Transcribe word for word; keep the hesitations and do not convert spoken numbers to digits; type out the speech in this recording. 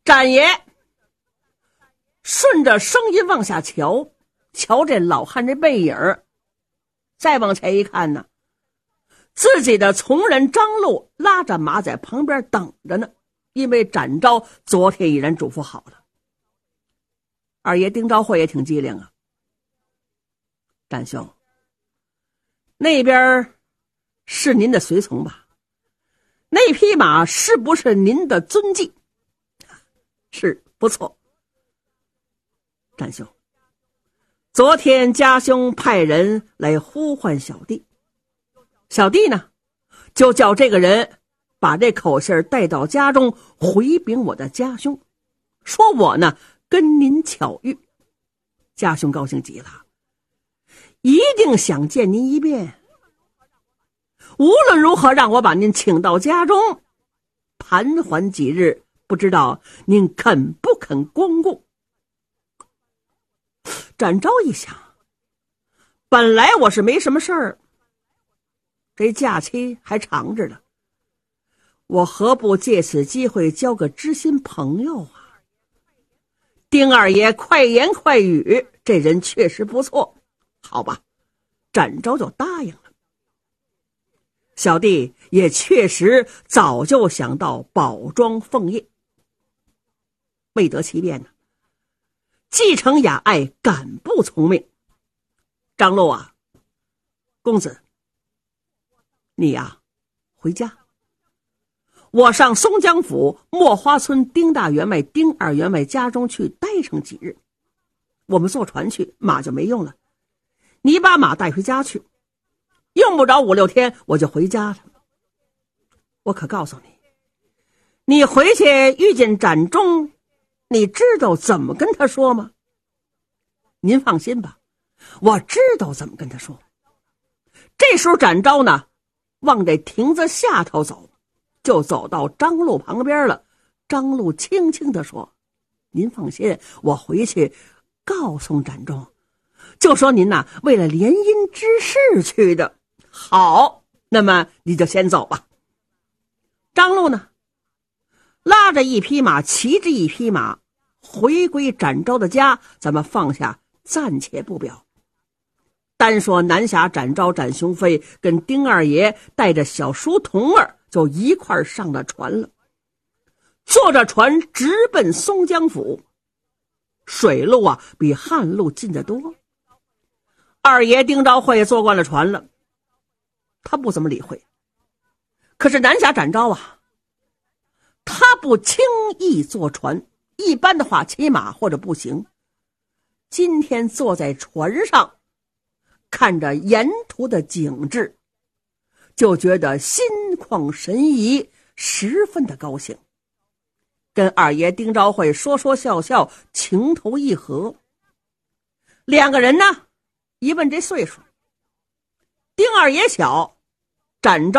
展爷顺着声音往下瞧，瞧这老汉这背影，再往前一看呢，自己的从人张禄拉着马在旁边等着呢，因为展昭昨天已然嘱咐好了。二爷丁昭惠也挺机灵啊，展兄，那边是您的随从吧？那匹马是不是您的尊骑？是，不错。展兄，昨天家兄派人来呼唤小弟，小弟呢就叫这个人把这口信带到家中，回禀我的家兄，说我呢跟您巧遇。家兄高兴极了，一定想见您一面，无论如何让我把您请到家中盘桓几日，不知道您肯不肯光顾。展昭一想，本来我是没什么事儿，这假期还长着呢，我何不借此机会交个知心朋友啊？丁二爷快言快语，这人确实不错，好吧，展昭就答应了。小弟也确实早就想到宝庄凤业，未得其便呢，继承雅爱，敢不从命。张禄啊，公子，你呀、啊、回家，我上松江府墨花村丁大员外丁二员外家中去待上几日，我们坐船去，马就没用了，你把马带回家去，用不着五六天我就回家了。我可告诉你，你回去遇见展忠，你知道怎么跟他说吗？您放心吧，我知道怎么跟他说。这时候展昭呢往这亭子下头走，就走到张禄旁边了。张禄轻轻地说，您放心，我回去告诉展忠，就说您呐为了联姻之事去的。好，那么你就先走吧。张禄呢拉着一匹马，骑着一匹马回归展昭的家，咱们放下暂且不表，单说南侠展昭展雄飞跟丁二爷带着小叔童儿就一块上了船了，坐着船直奔松江府。水路啊比旱路近得多。二爷丁昭惠坐惯了船了，他不怎么理会。可是南侠展昭啊，他不轻易坐船，一般的话骑马或者步行。今天坐在船上，看着沿途的景致，就觉得心旷神怡，十分的高兴。跟二爷丁昭惠说说笑笑，情投意合。两个人呢一问这岁数，丁二爷小，展昭